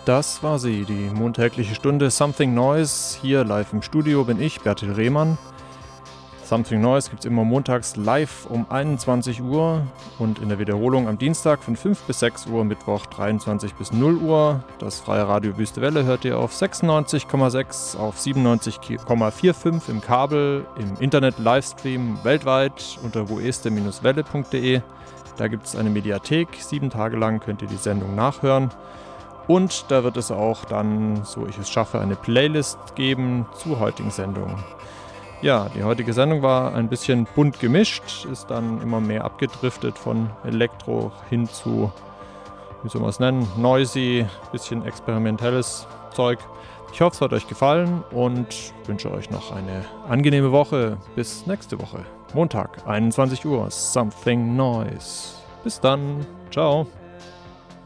Das war sie, die montägliche Stunde Something Noise. Hier live im Studio bin ich, Bertil Rehmann. Something Noise gibt es immer montags live um 21 Uhr und in der Wiederholung am Dienstag von 5 bis 6 Uhr, Mittwoch 23 bis 0 Uhr. Das freie Radio Wüste Welle hört ihr auf 96,6, auf 97,45 im Kabel, im Internet Livestream weltweit unter woeste-welle.de. Da gibt es eine Mediathek, 7 Tage lang könnt ihr die Sendung nachhören. Und da wird es auch dann, so ich es schaffe, eine Playlist geben zur heutigen Sendung. Ja, die heutige Sendung war ein bisschen bunt gemischt, ist dann immer mehr abgedriftet von Elektro hin zu, wie soll man es nennen, noisy, bisschen experimentelles Zeug. Ich hoffe, es hat euch gefallen und wünsche euch noch eine angenehme Woche. Bis nächste Woche, Montag, 21 Uhr, Something Noise. Bis dann, ciao.